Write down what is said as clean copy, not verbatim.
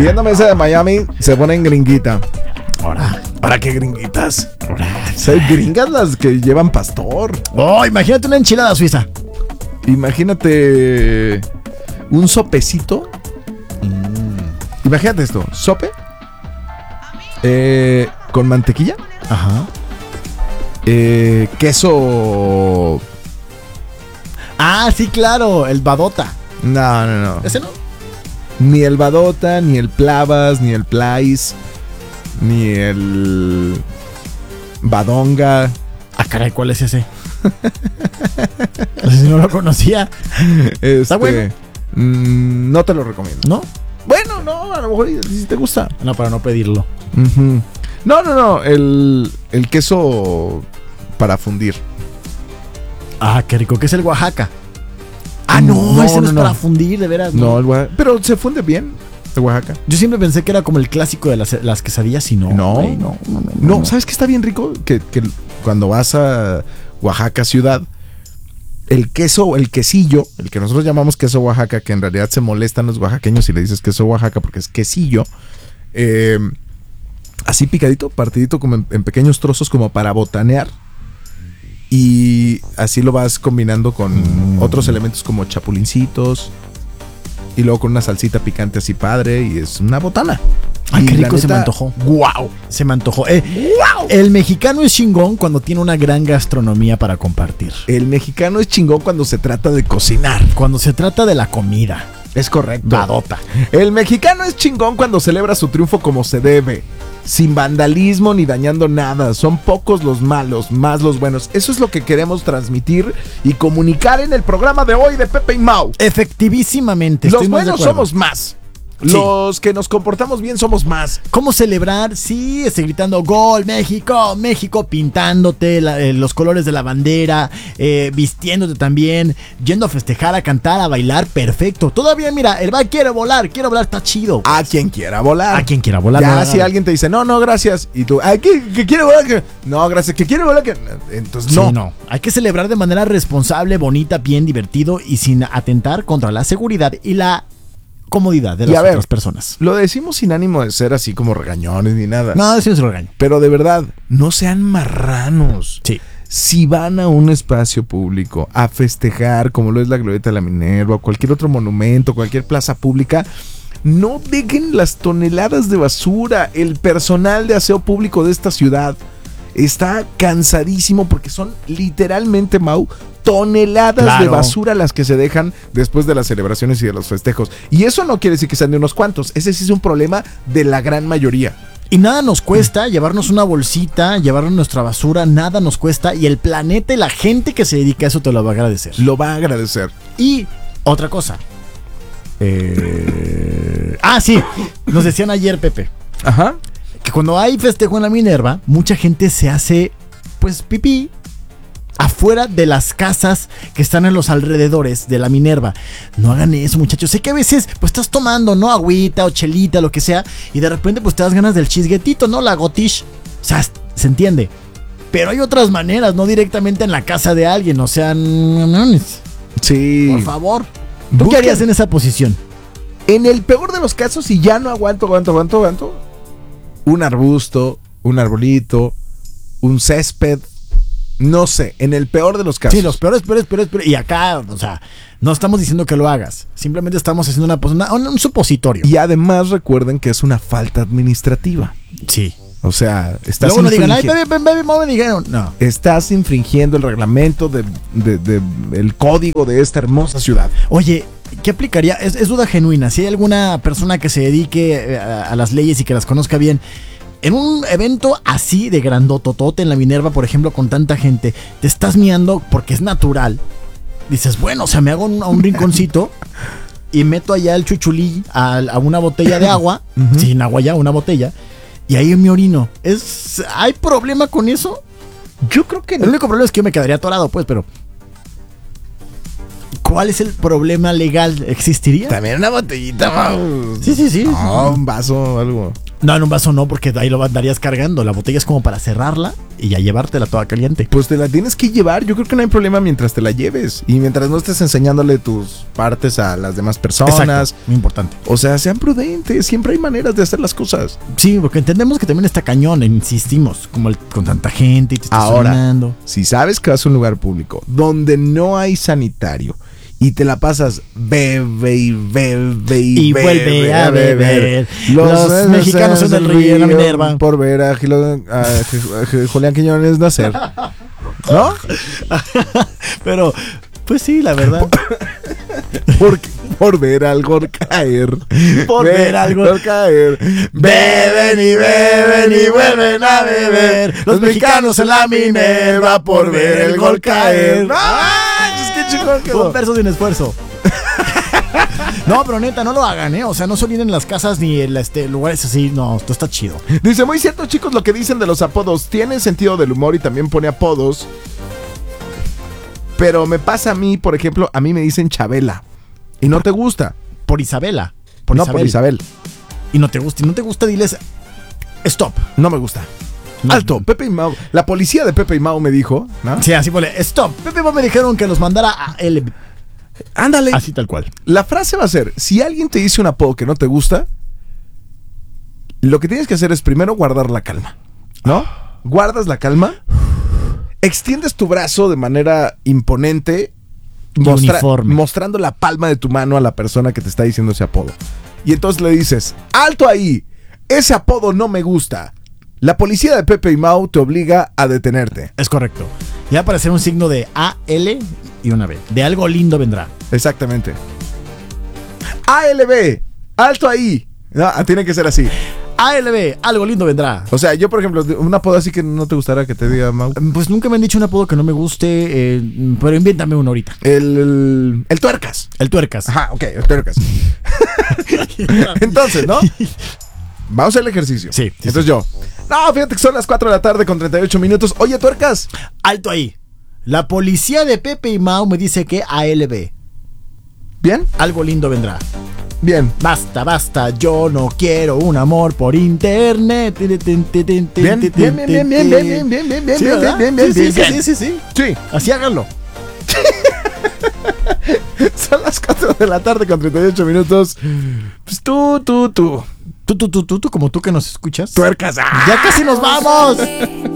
Pidiendo mesa de Miami, se ponen gringuita. Ahora. ¿Para qué gringuitas? Son gringas las que llevan pastor. Oh, imagínate una enchilada suiza. Imagínate un sopecito. Imagínate esto, sope con mantequilla. Ajá. Queso. Ah, sí, claro, el badota. No. ¿Ese no? Ni el badota, ni el plavas, ni el plais, ni el badonga. Ah, caray, ¿cuál es ese? No sé si no lo conocía. ¿Está bueno? No te lo recomiendo. ¿No? Bueno, no, a lo mejor si te gusta. No, para no pedirlo. Uh-huh. No. El queso para fundir. Ah, qué rico. ¿Qué es el Oaxaca? Ah, ese no es para fundir, de veras. No, el Oaxaca. Pero se funde bien el Oaxaca. Yo siempre pensé que era como el clásico de las quesadillas y no. No, ¿sabes qué está bien rico? Que cuando vas a Oaxaca ciudad, el queso, el quesillo, el que nosotros llamamos queso Oaxaca, que en realidad se molestan los oaxaqueños si le dices queso Oaxaca porque es quesillo, así picadito, partidito como en pequeños trozos como para botanear. Y así lo vas combinando con otros elementos como chapulincitos. Y luego con una salsita picante así padre. Y es una botana. Ay, qué rico, neta, se me antojó. ¡Guau! Se me antojó. El mexicano es chingón cuando tiene una gran gastronomía para compartir. El mexicano es chingón cuando se trata de cocinar. Cuando se trata de la comida. Es correcto. Badota. El mexicano es chingón cuando celebra su triunfo como se debe. Sin vandalismo ni dañando nada. Son pocos los malos, más los buenos. Eso es lo que queremos transmitir y comunicar en el programa de hoy de Pepe y Mau. Efectivísimamente. Los buenos somos más. Sí. Los que nos comportamos bien somos más. ¿Cómo celebrar? Sí, gritando gol, México, México, pintándote los colores de la bandera, vistiéndote también, yendo a festejar, a cantar, a bailar, perfecto. Todavía, mira, el quiere volar, está chido. A quien quiera volar. A quien quiera volar. Ya, si alguien te dice, no, gracias. Y tú, ¿que quiere volar? No, gracias, que quiere volar. Entonces, no. Sí, no. Hay que celebrar de manera responsable, bonita, bien, divertido y sin atentar contra la seguridad y la comodidad de las otras personas. Lo decimos sin ánimo de ser así como regañones ni nada. No, decimos regaño. Pero de verdad, no sean marranos. Sí. Si van a un espacio público a festejar, como lo es la Glorieta de la Minerva, o cualquier otro monumento, cualquier plaza pública, no dejen las toneladas de basura. El personal de aseo público de esta ciudad está cansadísimo porque son literalmente, Mau, toneladas de basura las que se dejan después de las celebraciones y de los festejos. Y eso no quiere decir que sean de unos cuantos. Ese sí es un problema de la gran mayoría. Y nada nos cuesta llevarnos una bolsita, llevarnos nuestra basura, nada nos cuesta. Y el planeta y la gente que se dedica a eso te lo va a agradecer. Lo va a agradecer. Y otra cosa. Sí, nos decían ayer, Pepe. Ajá. Que cuando hay festejo en la Minerva, mucha gente se hace, pues, pipí afuera de las casas que están en los alrededores de la Minerva. No hagan eso, muchachos. Sé que a veces, pues, estás tomando, ¿no? Agüita o chelita, lo que sea, y de repente, pues, te das ganas del chisguetito, ¿no? La gotish. O sea, se entiende. Pero hay otras maneras, no directamente en la casa de alguien, o sea, sí. Por favor. ¿Tú qué harías en esa posición? En el peor de los casos, si ya no aguanto, un arbusto, un arbolito, un césped, no sé, en el peor de los casos. Sí, los peores. Y acá, o sea, no estamos diciendo que lo hagas. Simplemente estamos haciendo un supositorio. Y además recuerden que es una falta administrativa. Sí. O sea, estás luego no digan, ay, baby, me dijeron. No. Estás infringiendo el reglamento el código de esta hermosa ciudad. Oye, ¿qué aplicaría? Es duda genuina. Si hay alguna persona que se dedique a las leyes y que las conozca bien, en un evento así de grandototote en la Minerva, por ejemplo, con tanta gente, te estás miando porque es natural. Dices, bueno, o sea, me hago un rinconcito y meto allá el chuchulí a una botella de agua, sin agua ya, una botella, y ahí me orino. ¿Hay problema con eso? Yo creo que no. El único problema es que yo me quedaría atorado, pues, pero ¿cuál es el problema legal? ¿Existiría? También una botellita, Mau. Sí. No, un vaso o algo. No, en un vaso no, porque ahí lo andarías cargando. La botella es como para cerrarla y ya llevártela toda caliente. Pues te la tienes que llevar. Yo creo que no hay problema mientras te la lleves. Y mientras no estés enseñándole tus partes a las demás personas. Exacto, muy importante. O sea, sean prudentes. Siempre hay maneras de hacer las cosas. Sí, porque entendemos que también está cañón, insistimos, como con tanta gente y te estás Ahora, sonando. si sabes que vas a un lugar público donde no hay sanitario y te la pasas bebe y bebe Y vuelve a beber. Los mexicanos son del río, la Minerva. Por ver a Julián Quiñones nacer. ¿No? Pero, pues sí, la verdad. Por ver algo caer. Por ver algo caer. Beben y vuelven a beber. Los mexicanos en la Minerva por ver el gol caer. ¡Ah! Es que chingón quedó. Un verso sin esfuerzo. No, pero neta, no lo hagan, ¿eh? O sea, no se olviden en las casas ni en lugares así. No, esto está chido. Dice, muy cierto, chicos, lo que dicen de los apodos. Tiene sentido del humor y también pone apodos. Pero me pasa a mí, por ejemplo, a mí me dicen Chabela. Y no te gusta. Por Isabela. Por Isabel. Y no te gusta. Y no te gusta, diles stop. No me gusta. No. Alto, Pepe y Mau. La policía de Pepe y Mau me dijo, ¿no? Sí, así pone, stop. Pepe y Mau me dijeron que los mandara a él. Ándale. Así tal cual. La frase va a ser, si alguien te dice un apodo que no te gusta, lo que tienes que hacer es primero guardar la calma, ¿no? Guardas la calma, extiendes tu brazo de manera imponente, uniforme, mostrando la palma de tu mano a la persona que te está diciendo ese apodo. Y entonces le dices, alto ahí, ese apodo no me gusta. La policía de Pepe y Mau te obliga a detenerte. Es correcto. Y va a aparecer un signo de A, L y una B. De algo lindo vendrá. Exactamente. ALB, alto ahí. No, tiene que ser así. ALB, algo lindo vendrá. O sea, yo por ejemplo, un apodo así que no te gustará que te diga Mau. Pues nunca me han dicho un apodo que no me guste, pero invéntame uno ahorita. El tuercas. El tuercas. Ajá, ok, el tuercas. Entonces, ¿no? Vamos a hacer el ejercicio. Sí. Entonces yo. No, fíjate que son las 4 de la tarde con 38 minutos. Oye, tuercas. Alto ahí. La policía de Pepe y Mau me dice que ALB. ¿Bien? Algo lindo vendrá. Bien. Basta, yo no quiero un amor por internet. Bien. Sí. Así háganlo. Son las 4 de la tarde con 38 minutos. Pues tú, Tú, como tú que nos escuchas. Tuercas. ¡Ya casi nos vamos!